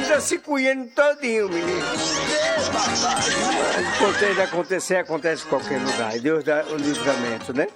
vida se colhendo todinho, menino. Quando acontecer, acontece em qualquer lugar. E Deus dá o livramento, né?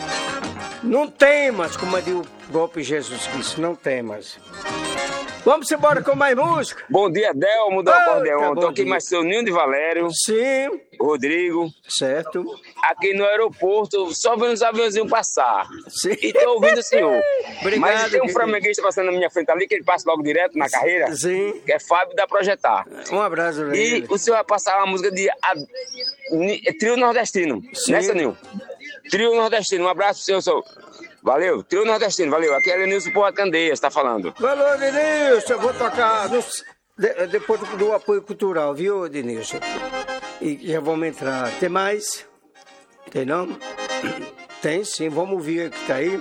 Não temas, como diz o próprio Jesus Cristo, não temas. Vamos embora com mais música? Bom dia, Delmo do Acordeon. Tô aqui mais seu Ninho de Valério. Sim. Rodrigo. Certo. Aqui no aeroporto, só vendo os aviãozinhos passar. Sim. E tô ouvindo o senhor. Obrigado. Mas tem um flamenguista passando na minha frente ali, que ele passa logo direto na carreira. Sim. Que é Fábio da Projetar. Um abraço, velho. E o senhor vai passar uma música de Trio Nordestino. Sim. Nessa, Ninho? Trio Nordestino. Um abraço pro senhor. Valeu, Trio Nordestino, valeu. Aqui é Lenilson Porra Candeias, tá falando. Valeu, Denilson, eu vou tocar depois do apoio cultural, viu, Denilson? E já vamos entrar. Tem mais? Tem não? Tem sim, vamos ouvir o que tá aí.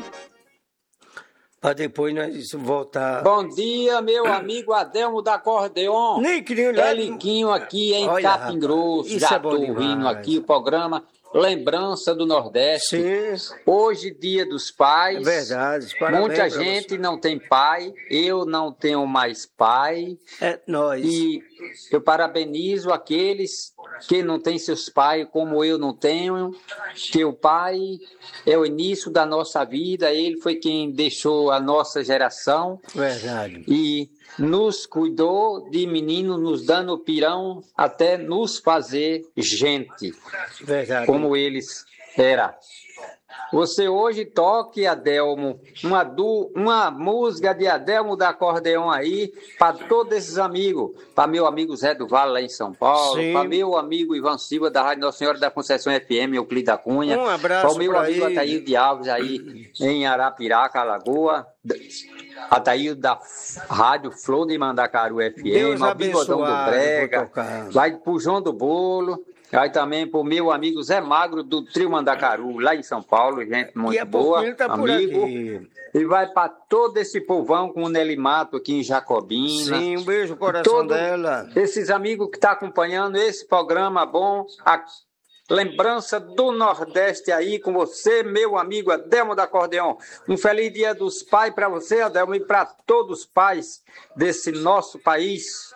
Pra depois nós voltar. Bom dia, meu amigo Adelmo da Acordeon. É Liquinho aqui em Capim Grosso. Já tô ouvindo aqui o programa Lembrança do Nordeste. Sim. Hoje, Dia dos Pais. É verdade. Parabéns. Muita gente não tem pai. Eu não tenho mais pai. É nós. E eu parabenizo aqueles que não têm seus pais, como eu não tenho. Que o pai é o início da nossa vida. Ele foi quem deixou a nossa geração. Verdade. E nos cuidou de menino, nos dando pirão até nos fazer gente. Verdade. Como eles eram. Você hoje toque, Adelmo, uma música de Adelmo da Acordeon aí, para todos esses amigos. Para meu amigo Zé do Vale, lá em São Paulo. Para meu amigo Ivan Silva, da Rádio Nossa Senhora da Conceição FM, Euclides da Cunha. Um abraço para o meu amigo Ataíde de Alves, aí em Arapiraca, Alagoa. Ataíde da Rádio Flor de Mandacaru FM, o Bigodão do Brega. Vai pro João do Bolo. Aí também pro meu amigo Zé Magro do Trio Mandacaru, lá em São Paulo, gente muito boa, tá amigo. E vai para todo esse povão com o Nelly Mato aqui em Jacobina. Sim, um beijo no coração dela. Esses amigos que estão acompanhando esse programa bom, a Lembrança do Nordeste aí com você, meu amigo Adelmo da Acordeon. Um feliz Dia dos Pais para você, Adelmo, e para todos os pais desse nosso país.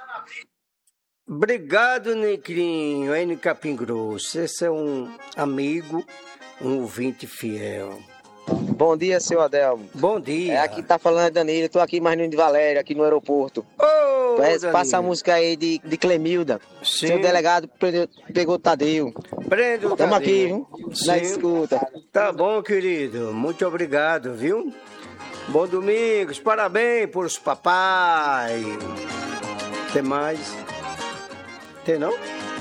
Obrigado, Negrinho, aí no Capim Grosso. Esse é um amigo, um ouvinte fiel. Bom dia, seu Adelmo. Bom dia. Aqui tá falando a Danilo, eu tô aqui mais no de Valério, aqui no aeroporto. Passa a música aí de Clemilda. Sim. Seu delegado pegou o Tadeu. Prende o Tadeu. Tamo aqui, viu? Na escuta. Tá bom, querido. Muito obrigado, viu? Bom domingo, parabéns por os papai. Tem mais? Tem não?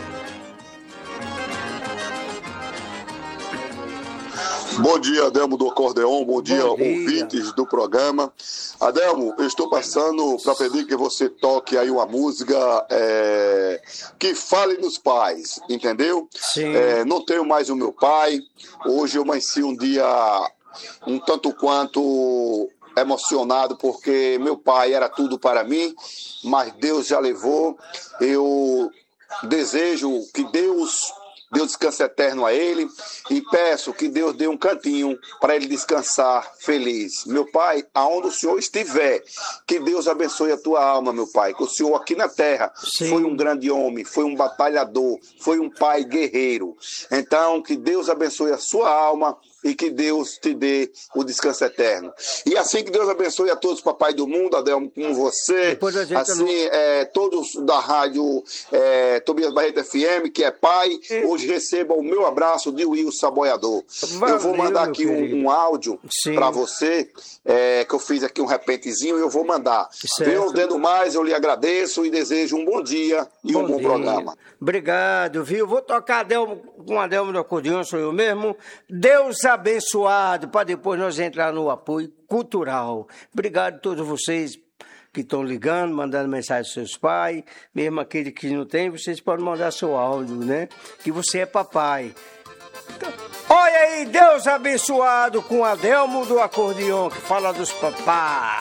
Bom dia, Adelmo do Acordeon, bom dia, ouvintes do programa. Adelmo, eu estou passando para pedir que você toque aí uma música que fale nos pais, entendeu? Sim. Não tenho mais o meu pai, hoje eu amanheci um dia um tanto quanto emocionado, porque meu pai era tudo para mim, mas Deus já levou. Eu desejo que Deus descanse eterno a ele e peço que Deus dê um cantinho para ele descansar feliz. Meu pai, aonde o senhor estiver, que Deus abençoe a tua alma, meu pai, que o senhor aqui na terra foi um grande homem, foi um batalhador, foi um pai guerreiro. Então, que Deus abençoe a sua alma e que Deus te dê o descanso eterno. E assim que Deus abençoe a todos, papai do mundo, Adelmo, como você, assim, todos da rádio Tobias Barreto FM, que é pai, hoje receba o meu abraço de Will Saboiador. Valeu, eu vou mandar aqui um áudio para você, que eu fiz aqui um repentezinho e eu vou mandar. Venho dando mais, eu lhe agradeço e desejo um bom dia e um bom programa. Obrigado, viu? Vou tocar com Adelmo do Acordeon, sou eu mesmo. Deus abençoado, para depois nós entrar no apoio cultural. Obrigado a todos vocês que estão ligando, mandando mensagem aos seus pais, mesmo aquele que não tem, vocês podem mandar seu áudio, né? Que você é papai. Então, olha aí, Deus abençoado com Adelmo do Acordeon, que fala dos papais.